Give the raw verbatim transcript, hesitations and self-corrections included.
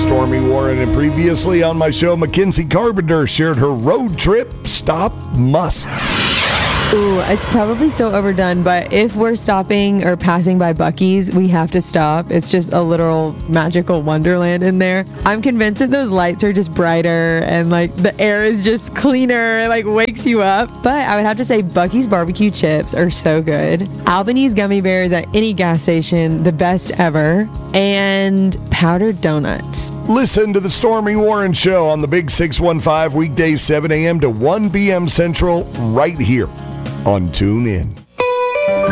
Stormy Warren, and previously on my show, Mackenzie Carpenter shared her road trip stop musts. Ooh, it's probably so overdone, but if we're stopping or passing by Buc-ee's, we have to stop. It's just a literal magical wonderland in there. I'm convinced that those lights are just brighter and like the air is just cleaner. It like wakes you up. But I would have to say Buc-ee's barbecue chips are so good. Albanese gummy bears at any gas station, the best ever. And powdered donuts. Listen to the Stormy Warren Show on the Big six one five, weekdays seven a.m. to one p.m. Central right here on TuneIn.